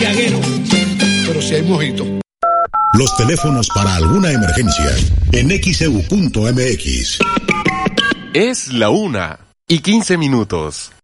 santiaguero, pero si hay mojito. Los teléfonos para alguna emergencia en XEU.mx. Es la 1:15.